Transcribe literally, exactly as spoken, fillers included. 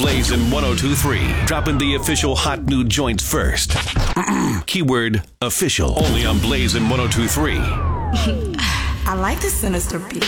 Blazin' one oh two three. Dropping the official hot new joints first. Keyword official. Only on Blazin' one oh two three. I like the sinister beat.